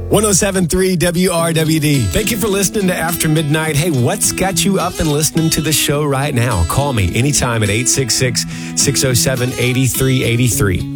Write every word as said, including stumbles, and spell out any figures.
one oh seven point three W R W D. Thank you for listening to After Midnight. Hey, what's got you up and listening to the show right now? Call me anytime at eight six six, six oh seven, eight three eight three.